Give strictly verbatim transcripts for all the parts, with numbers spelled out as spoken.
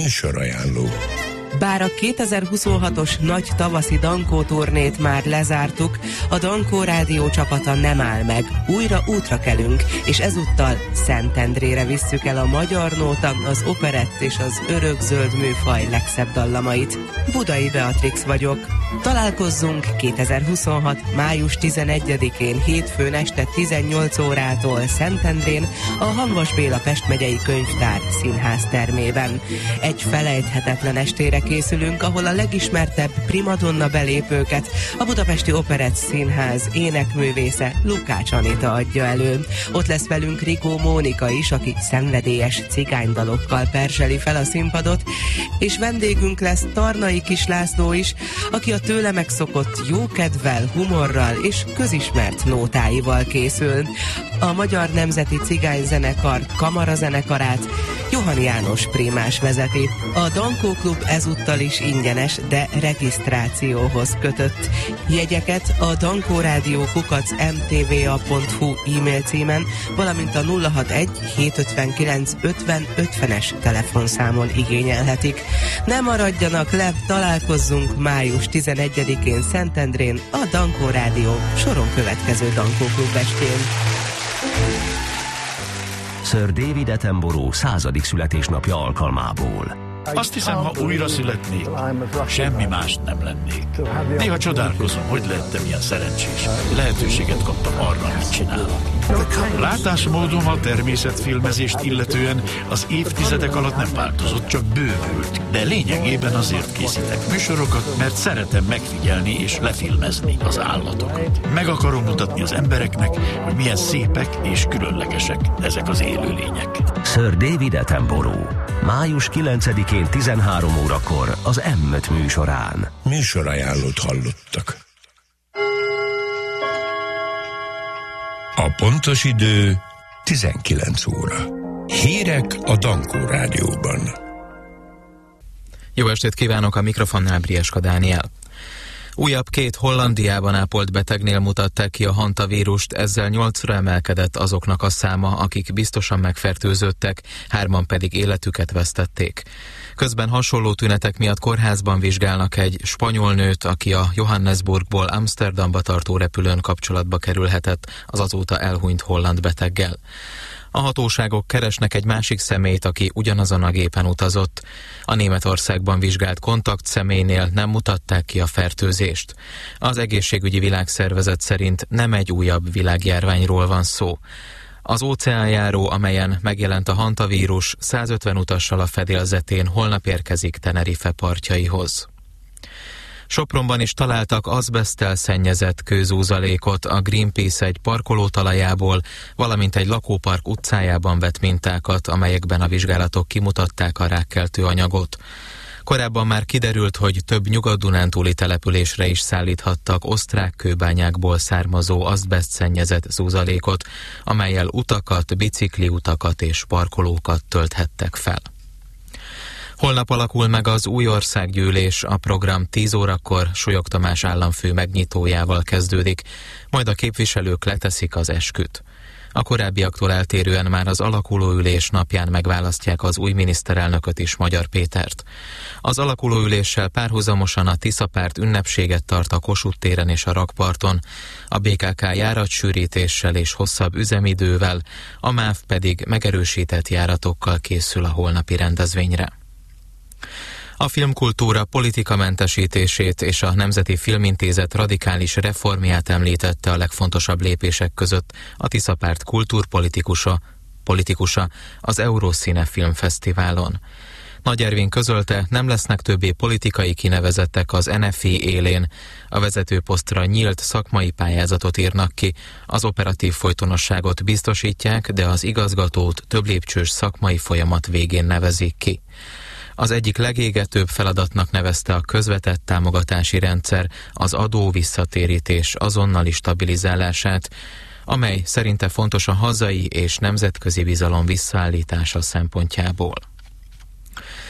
Műsorajánló. Bár a kétezer-huszonhatos nagy tavaszi Dankó turnét már lezártuk, a Dankó rádió csapata nem áll meg. Újra útra kelünk, és ezúttal Szentendrére visszük el a magyar nóta, az operett és az örökzöld műfaj legszebb dallamait. Budai Beatrix vagyok. Találkozzunk kétezer-huszonhat. május tizenegyedikén hétfőn este tizennyolc órától Szentendrén a Hamvas Béla Pest megyei könyvtár színház termében. Egy felejthetetlen estére készülünk, ahol a legismertebb primadonna belépőket a Budapesti Operett Színház énekművésze Lukács Anita adja elő. Ott lesz velünk Rikó Mónika is, aki szenvedélyes cigánydalokkal perseli fel a színpadot, és vendégünk lesz Tarnai Kis László is, aki a tőle megszokott jókedvel, humorral és közismert nótáival készül. A Magyar Nemzeti Cigányzenekar kamarazenekarát Johann János Prímás vezeti. A Dankó Klub ezúttal is ingyenes, de regisztrációhoz kötött. Jegyeket a dankó rádió kukac em té vé á pont hú e-mail címen, valamint a nulla hatvanegy hétszázötvenkilenc ötven ötvenes telefonszámon igényelhetik. Ne maradjanak le, találkozzunk május tizenegyedikén Szentendrén a Dankó Rádió soron következő Dankó Klub estén. Sir David Attenborough századik születésnapja alkalmából. Azt hiszem, ha újra születnék, semmi mást nem lennék. Néha csodálkozom, hogy lehettem ilyen szerencsés. Lehetőséget kaptam arra, amit csinálok. Látásmódom a természetfilmezést illetően az évtizedek alatt nem változott, csak bővült. De lényegében azért készítek műsorokat, mert szeretem megfigyelni és lefilmezni az állatokat. Meg akarom mutatni az embereknek, hogy milyen szépek és különlegesek ezek az élőlények. Sir David Attenborough. május kilencedikén tizenhárom órakor az em öt műsorán. Műsorajánlót hallottak. A pontos idő tizenkilenc óra. Hírek a Dankó Rádióban. Jó estét kívánok, a mikrofonnál Brieska Dániel. Újabb két Hollandiában ápolt betegnél mutatták ki a hantavírust, ezzel nyolcra emelkedett azoknak a száma, akik biztosan megfertőzöttek, hárman pedig életüket vesztették. Közben hasonló tünetek miatt kórházban vizsgálnak egy spanyol nőt, aki a Johannesburgból Amsterdamba tartó repülőn kapcsolatba kerülhetett az azóta elhunyt holland beteggel. A hatóságok keresnek egy másik személyt, aki ugyanazon a gépen utazott. A Németországban vizsgált kontaktszemélynél nem mutatták ki a fertőzést. Az Egészségügyi Világszervezet szerint nem egy újabb világjárványról van szó. Az óceánjáró, amelyen megjelent a hantavírus, százötven utassal a fedélzetén holnap érkezik Tenerife partjaihoz. Sopronban is találtak azbeszttel szennyezett kőzúzalékot, a Greenpeace egy parkoló talajából, valamint egy lakópark utcájában vett mintákat, amelyekben a vizsgálatok kimutatták a rákkeltő anyagot. Korábban már kiderült, hogy több nyugat-dunántúli településre is szállíthattak osztrák kőbányákból származó azbeszt szennyezett zúzalékot, amellyel utakat, bicikliutakat és parkolókat tölthettek fel. Holnap alakul meg az új országgyűlés, a program tíz órakor Súlyog Tamás államfő megnyitójával kezdődik, majd a képviselők leteszik az esküt. A korábbiaktól eltérően már az alakuló ülés napján megválasztják az új miniszterelnököt is, Magyar Pétert. Az alakuló üléssel párhuzamosan a Tisza párt ünnepséget tart a Kossuth téren és a rakparton, a bé ká ká járatsűrítéssel és hosszabb üzemidővel, a MÁV pedig megerősített járatokkal készül a holnapi rendezvényre. A filmkultúra politikamentesítését és a Nemzeti Filmintézet radikális reformját említette a legfontosabb lépések között a Tisza párt kultúrpolitikusa politikusa az Euroszíne Filmfesztiválon. Nagy Ervin közölte, nem lesznek többé politikai kinevezettek az en ef i élén, a vezetőposztra nyílt szakmai pályázatot írnak ki, az operatív folytonosságot biztosítják, de az igazgatót több lépcsős szakmai folyamat végén nevezik ki. Az egyik legégetőbb feladatnak nevezte a közvetett támogatási rendszer, az adó visszatérítés azonnali stabilizálását, amely szerinte fontos a hazai és nemzetközi bizalom visszaállítása szempontjából.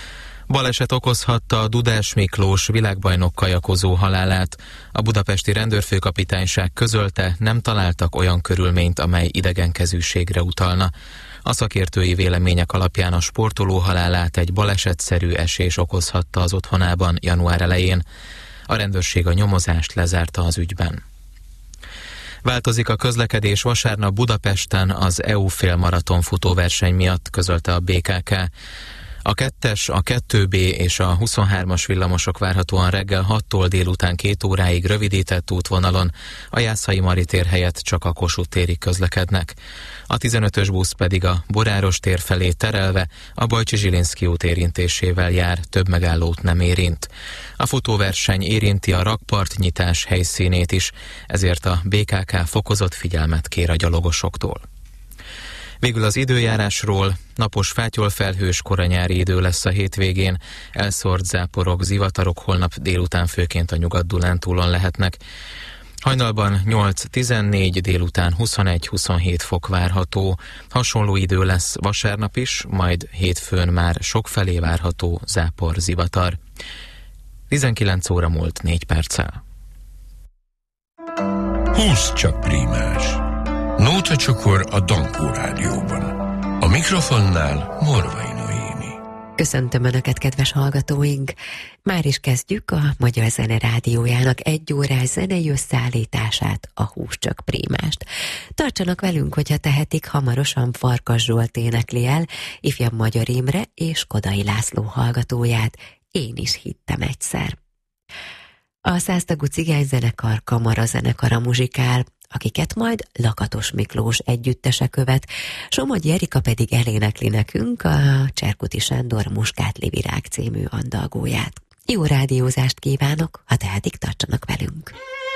Baleset okozhatta a Dudás Miklós világbajnok kajakozó halálát. A budapesti rendőrfőkapitányság közölte, nem találtak olyan körülményt, amely idegenkezűségre utalna. A szakértői vélemények alapján a sportoló halálát egy balesetszerű esés okozhatta az otthonában január elején. A rendőrség a nyomozást lezárta az ügyben. Változik a közlekedés vasárnap Budapesten az é u félmaraton futóverseny miatt, közölte a bé ká ká. A kettes, a kettő bé és a huszonhármas villamosok várhatóan reggel hattól délután két óráig rövidített útvonalon, a Jászai Mari tér helyett csak a Kossuth térig közlekednek. A tizenötös busz pedig a Boráros tér felé terelve a Bajcsi Zsilinszky út érintésével jár, több megállót nem érint. A futóverseny érinti a rakpartnyitás helyszínét is, ezért a bé ká ká fokozott figyelmet kér a gyalogosoktól. Végül az időjárásról: napos fátyolfelhős koranyári idő lesz a hétvégén, elszórt záporok, zivatarok holnap délután főként a Nyugat-Dunántúlon lehetnek. Hajnalban nyolc-tizennégy, délután huszonegy-huszonhét fok várható. Hasonló idő lesz vasárnap is, majd hétfőn már sokfelé várható zápor, zivatar. tizenkilenc óra múlt négy perccel. Húsz csak prímás. Nóta csokor a Dankó Rádióban. A mikrofonnál Morvai Noémi. Köszöntöm Önöket, kedves hallgatóink! Már is kezdjük a Magyar Zene Rádiójának egy órás zenei összeállítását, a Húsz csak prímást. Tartsanak velünk, hogyha tehetik, hamarosan Farkas Zsolt énekli el ifjabb Magyar Imre és Kodai László hallgatóját, Én is hittem egyszer. A száztagú cigányzenekar kamarazenekara muzsikál, akiket majd Lakatos Miklós együttese követ, Somogyi Erika pedig elénekli nekünk a Cserkuti Sándor Muskátli Virág című andalgóját. Jó rádiózást kívánok, ha tehetik, tartsanak velünk!